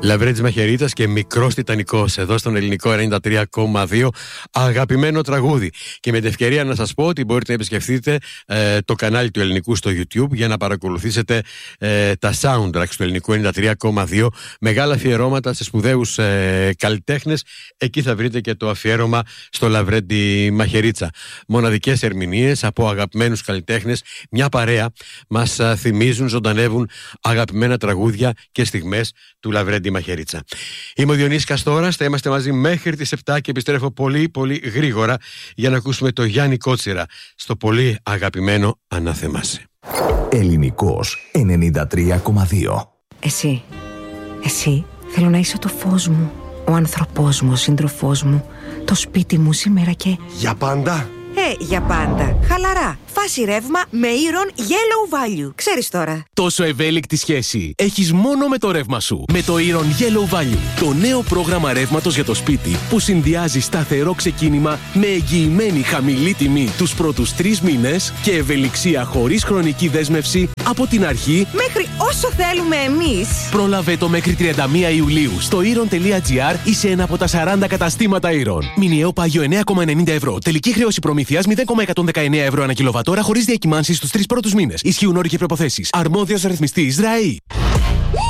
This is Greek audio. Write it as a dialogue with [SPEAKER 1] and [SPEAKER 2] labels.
[SPEAKER 1] Λαβρέτης Μαχαιρίτας και Μικρός Τιτανικός εδώ στον ελληνικό 93,2, αγαπημένο τραγούδι. Και με την ευκαιρία να σας πω ότι μπορείτε να επισκεφτείτε το κανάλι του ελληνικού στο YouTube για να παρακολουθήσετε τα soundtracks του ελληνικού 93,2, μεγάλα αφιερώματα σε σπουδαίους καλλιτέχνες. Εκεί θα βρείτε και το αφιέρωμα στο Λαβρέντη Μαχαιρίτσα. Μοναδικές ερμηνείες από αγαπημένους καλλιτέχνες, μια παρέα μας θυμίζουν, ζωντανεύουν αγαπημένα τραγούδια και στιγμές του Λαβρέντη Μαχαιρίτσα. Είμαι ο Διονύσης Καστόρας, θα είμαστε μαζί μέχρι τις 7 και επιστρέφω πολύ γρήγορα για να ακούσουμε το Γιάννη Κότσιρα στο πολύ αγαπημένο Ανάθεμάσαι.
[SPEAKER 2] Ελληνικός 93,2.
[SPEAKER 3] Εσύ θέλω να είσαι το φως μου, ο άνθρωπός μου, ο σύντροφός μου, το σπίτι μου σήμερα και...
[SPEAKER 4] Για πάντα?
[SPEAKER 3] Για πάντα. Χαλαρά. Φάση ρεύμα με Iron Yellow Value. Ξέρεις τώρα.
[SPEAKER 5] Τόσο ευέλικτη σχέση έχεις μόνο με το ρεύμα σου. Με το Iron Yellow Value. Το νέο πρόγραμμα ρεύματος για το σπίτι που συνδυάζει σταθερό ξεκίνημα με εγγυημένη χαμηλή τιμή τους πρώτους 3 μήνες και ευελιξία χωρίς χρονική δέσμευση από την αρχή
[SPEAKER 3] μέχρι όσο θέλουμε εμείς.
[SPEAKER 5] Πρόλαβε το μέχρι 31 Ιουλίου στο iron.gr ή σε ένα από τα 40 καταστήματα Iron. Μηνιαίο πάγιο 9,90 ευρώ. Τελική χρέωση προμήθειας 0,119 ευρώ ανά κιλοβατόρα χωρίς διακυμάνσεις στους 3 πρώτους μήνες. Ισχύουν όροι και προϋποθέσεις. Αρμόδιος ρυθμιστής ΡΑΗ.